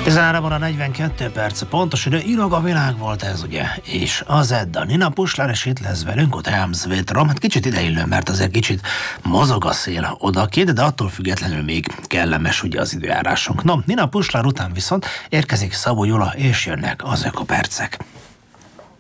13 óra 42 perc, pontos idő, Inog a világ volt ez, ugye, és az Edda. Nina Puschler is itt lesz velünk, ott Helmsvétrom, hát kicsit ideillő, mert azért kicsit mozog a szél odakint, de attól függetlenül még kellemes ugye az időjárásunk. No, Nina Puschler után viszont érkezik Szabó Gyula, és jönnek az ökopercek.